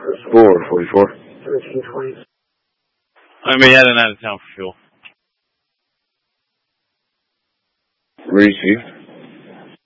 444. 1320. I'm gonna be heading out of town for fuel. Received.